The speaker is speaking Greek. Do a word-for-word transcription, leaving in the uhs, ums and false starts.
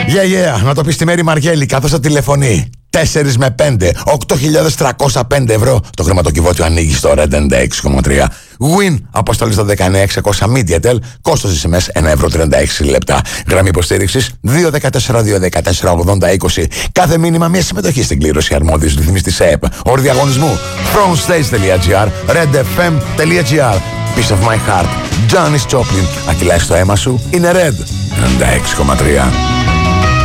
Yeah, yeah, να το πει στη Μέρη Μαργέλη καθώς θα τηλεφωνεί. τέσσερα με πέντε, οκτώ χιλιάδες τριακόσια πέντε ευρώ. Το χρηματοκιβώτιο ανοίγει στο Red ενενήντα έξι κόμμα τρία. Win, αποστολή στο δεκαεννιά εξακόσια Mediatel. Κόστος ες εμ ες ένα ευρώ τριάντα έξι λεπτά. Γραμμή υποστήριξης δύο ένα τέσσερα δύο ένα τέσσερα ογδόντα είκοσι. Κάθε μήνυμα μια συμμετοχή στην κλήρωση. Αρμόδιος ρυθμιστής ΕΕΠ. Όροι διαγωνισμού frontstage.gr, redfm.gr. Piece of my heart. Janis Joplin. Ακυλάει στο αίμα σου. Είναι Red ενενήντα έξι κόμμα τρία.